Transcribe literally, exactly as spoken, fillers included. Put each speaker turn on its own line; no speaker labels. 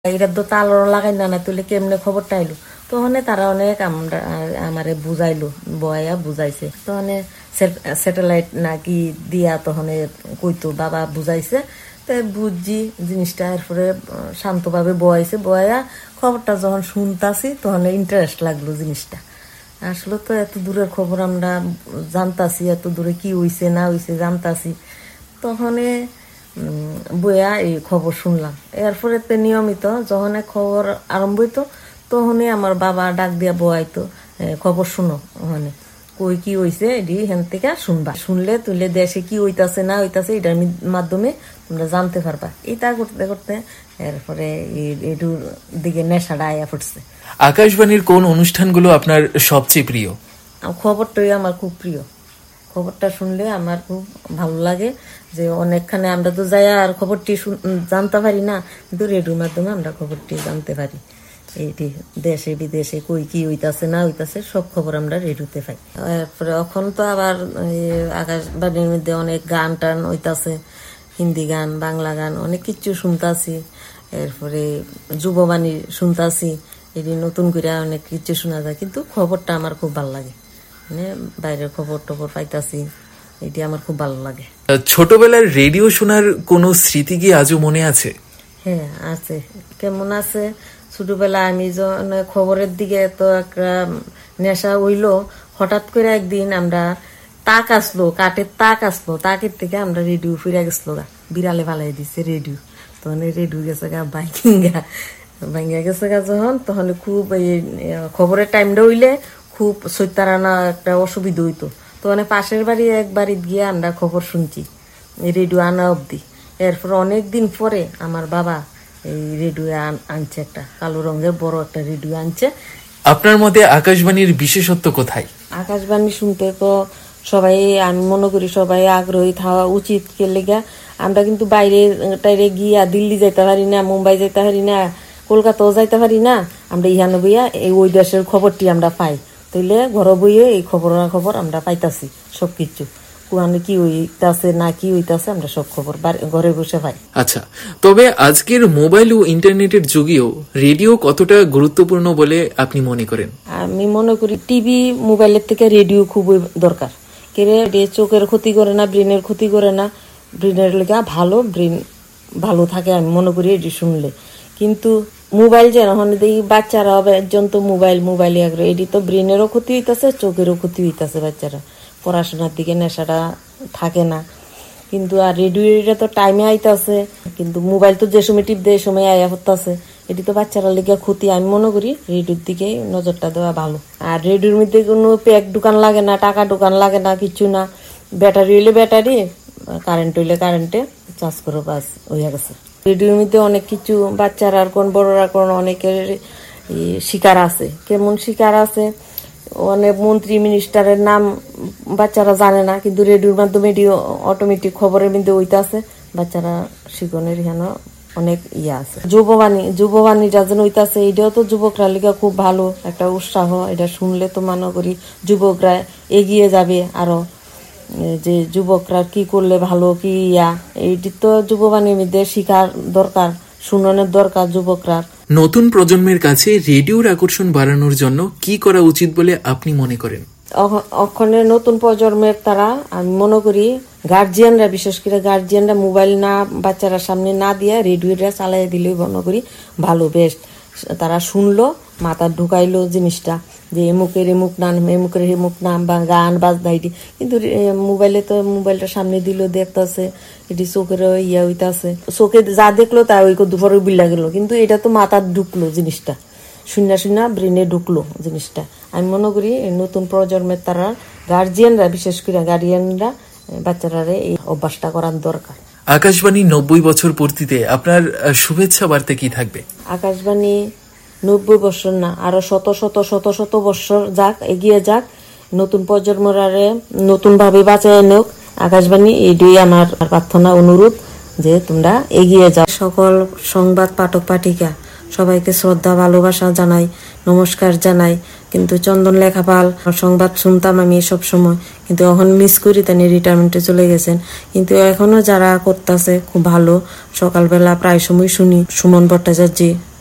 এটা তো তালও লাগাই না না তুলে কেমনে খবরটা আইলো তখন তারা অনেক আমরা আমারে বুঝাইলো বয়া বুঝাইছে তখন স্যাটেলাইট নাকি দিয়া তখন কইতো বাবা বুঝাইছে তাই বুঝছি জিনিসটা এরপরে শান্তভাবে বয়াইছে বয়া খবরটা যখন শুনতাছি তখন ইন্টারেস্ট লাগলো জিনিসটা। আসলে তো এত দূরের খবর আমরা জানতাছি, এত দূরে কি হইছে না হইছে জানতাছি, তখন বইয়া এই খবর শুনলাম। এরপরে তো নিয়মিত যখন খবর আরম্ভ হইতো তখনই আমার বাবা ডাক দিয়া বয়াইতো খবর শুনো, ওখানে কই কি হইছে এটি হেন থেকে শুনবা, শুনলে তুলে দেশে কি হইতাছে না হইতাছে এটার মাধ্যমে তোমরা জানতে পারবা। এটা করতে করতে এরপরে এটুর দিকে নেশাটা আয়া পড়ছে।
আকাশবাণীর কোন অনুষ্ঠানগুলো আপনার সবচেয়ে প্রিয়?
খবরটাই আমার খুব প্রিয়। খবরটা শুনলে আমার খুব ভালো লাগে যে অনেকখানে আমরা তো যাই আর খবরটি জানতে পারি না, কিন্তু রেডিওর মাধ্যমে আমরা খবরটি জানতে পারি। এইটি দেশে বিদেশে কই কি হইতাছে না হইতাছে সব খবর আমরা রেডিওতে পাই। এরপরে এখন তো আবার আকাশবাণীর মধ্যে অনেক গান টান হইতাছে, হিন্দি গান বাংলা গান অনেক কিছু শুনতাছি। এরপরে যুববাণী শুনতাছি, এটি নতুন করে অনেক কিছু শোনা যায়, কিন্তু খবরটা আমার খুব ভালো লাগে, মানে বাইরের খবর টবর পাইতাছি, এটি আমার খুব ভালো লাগে।
ছোটবেলার রেডিও শোনার কোনো স্মৃতি কি আজও মনে আছে?
হ্যাঁ আছে। কেমন আছে, ছোটবেলা আমি যখন খবরের দিকে তো একটা নেশা হইলো, হঠাৎ করে একদিন আমরা তাক আসলো, কাঠের তাক আসলো, তাকের থেকে আমরা রেডিও ফিরে গেছিল গা, বিড়ালে ফালাই দিচ্ছে রেডিও, তখন রেডিও গেছে গা বাইকিংগা ভাঙ্গা গেছে গা যখন, তখন খুব এই খবরের টাইমটা হইলে খুব সৈতারানা একটা অসুবিধা হইতো, তো মানে পাশের বাড়ি এক বাড়িতে গিয়ে আমরা খবর শুনছি রেডিও আনা অব্দি। এরপর অনেকদিন পরে আমার বাবা এই রেডিও আনছে, একটা কালো রঙের বড় একটা রেডিও আনছে।
আপনার মতে আকাশবাণীর বিশেষত্ব কোথায়?
আকাশবাণী শুনতে তো সবাই, আমি মনে করি সবাই আগ্রহী থাকা উচিত। কে লেগা আমরা কিন্তু বাইরে টাইরে গিয়া দিল্লি যাইতে পারি না, মুম্বাই যাইতে পারি না, কলকাতাও যাইতে পারি না, আমরা ইহানো বইয়া এই ওই দেশের খবরটি আমরা পাই, তাইলে ঘর বইয়ে এই খবর খবর আমরা পাইতাছি সবকিছু, কোরআনে কি হইতাছে না কি হইতাছে আমরা সব খবর ঘরে বসে পাই।
আচ্ছা, তবে আজকের মোবাইল ও ইন্টারনেটের যুগেও রেডিও কতটা গুরুত্বপূর্ণ বলে আপনি মনে করেন?
আমি মনে করি টিভি মোবাইলের থেকে রেডিও খুবই দরকার। কেরে চোখের ক্ষতি করে না, ব্রেনের ক্ষতি করে না, ব্রেনের লেগে ভালো, ব্রেন ভালো থাকে আমি মনে করি এটি শুনলে। কিন্তু মোবাইল যে দেখি বাচ্চারা একজন তো মোবাইল মোবাইলে আগ্রহ, এটি তো ব্রেনেরও ক্ষতি হইতাছে, চোখেরও ক্ষতি হইতাছে, বাচ্চারা পড়াশোনার দিকে নেশাটা থাকে না। কিন্তু আর রেডিওটা তো টাইমে আইতাছে, কিন্তু মোবাইল তো যে সময় টিপ দেয় সময় আয়া পড়তাছে, এটি তো বাচ্চারা লেগে ক্ষতি। আমি মনে করি রেডিওর দিকে নজরটা দেওয়া ভালো। আর রেডিওর মধ্যে কোনো প্যাক দোকান লাগে না, টাকা দোকান লাগে না, কিছু না, ব্যাটারি হইলে ব্যাটারি, কারেন্ট হইলে কারেন্টে চার্জ করে বাস হইয়া গেছে। রেডিওর মধ্যে অনেক কিছু বাচ্চারা আর কোন বড়রা কোন অনেকের শিকার আছে। কেমন শিকার আছে, অনেক মন্ত্রী মিনিস্টারের নাম বাচ্চারা জানে না, কিন্তু রেডিওর মাধ্যমে অটোমেটিক খবরের মধ্যে ওইটা আছে, বাচ্চারা শিখনের এখানে অনেক ইয়ে আছে। যুববাণী যুববাণীটা যেন ওইটাছে, এটাও তো যুবকরা লিগা খুব ভালো একটা উৎসাহ। এটা শুনলে তো মনে করি যুবকরা এগিয়ে যাবে আরো, যে যুবকরা কি করলে ভালো কি ইয়া, এইটি তো যুববাণীর মধ্যে শিখার দরকার, শুনানোর দরকার যুবকরা।
নতুন প্রজন্মের কাছে রেডিওর আকর্ষণ বাড়ানোর জন্য কি করা উচিত বলে আপনি মনে করেন?
ওখানে নতুন প্রজন্মের তারা, আমি মনে করি গার্জিয়ানরা, বিশেষ করে গার্জিয়ানরা মোবাইল না বাচ্চারা সামনে না দিয়ে রেডিওটা চালাই দিলেই মনে করি ভালো, বেস্ট। তারা শুনলো, মাথা ঢুকাইলো জিনিসটা, যে এমুকের এমুক নাম, এমুকের এমুক নাম, বা গান বাজনা এটি, কিন্তু মোবাইলে তো মোবাইলটা সামনে দিল দেখতেছে, এটি চোখের ইয়া হইতাছে, চোখে যা দেখলো তা ওই দুপুরে বিল্লা গেল, কিন্তু এটা তো মাথা ঢুকলো জিনিসটা, শূন্য শূন্য ব্রেনে ঢুকলো জিনিসটা। আমি মনে করি নতুন প্রজন্মের তারা গার্জিয়ানরা, বিশেষ করে গার্জিয়ানরা বাচ্চারা এই অভ্যাসটা করার দরকার।
আকাশবাণী নব্বই বছর পূর্তিতে আপনার শুভেচ্ছা বার্তা কি থাকবে?
আকাশবাণী নব্বই বছর না, আরো শত শত শত শত বছর যাক, এগিয়ে যাক, নতুন প্রজন্মরারে নতুন ভাবে বাঁচায় নেক আকাশবাণী, এটাই আমার প্রার্থনা অনুরোধ, যে তোমরা এগিয়ে যাও। সকল সংবাদ পাঠক পাঠিকা সবাইকে শ্রদ্ধা ভালোবাসা জানাই, নমস্কার জানাই। কিন্তু চন্দন লেখাপাল সংবাদ শুনতাম আমি সব সময়, কিন্তু এখন মিস করি, তিনি রিটায়ারমেন্টে চলে গেছেন। কিন্তু এখনো যারা করতেছে খুব ভালো, সকালবেলা প্রায় সময় শুনি সুমন ভট্টাচার্য